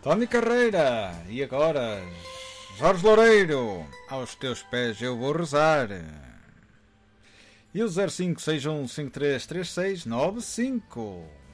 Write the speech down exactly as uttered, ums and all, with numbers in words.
Tony Carreira, e agora, Jorge Loureiro, aos teus pés eu vou rezar. E o zero cinco seis um cinco três três seis nove cinco.